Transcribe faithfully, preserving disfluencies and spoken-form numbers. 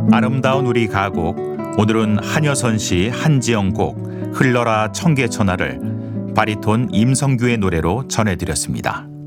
아름다운 우리 가곡, 오늘은 한여선 씨 한지영 곡 흘러라 청계천하를 바리톤 임성규의 노래로 전해드렸습니다.